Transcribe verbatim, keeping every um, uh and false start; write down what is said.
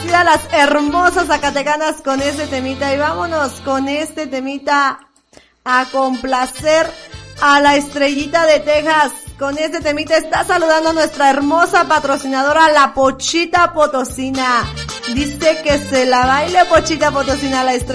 complacida a las hermosas zacatecanas con este temita. Y vámonos con este temita a complacer a la Estrellita de Texas. Con este temita está saludando a nuestra hermosa patrocinadora, la Pochita Potosina. Dice que se la baile Pochita Potosina a la Estrellita.